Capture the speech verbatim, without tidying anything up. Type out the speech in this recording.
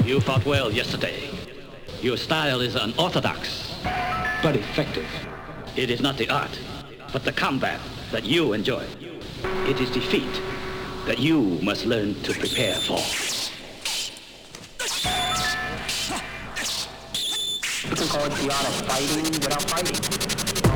You fought well yesterday. Your style is unorthodox, but effective. It is not the art, but the combat that you enjoy. It is defeat that you must learn to prepare for. You can call it the art of fighting without fighting.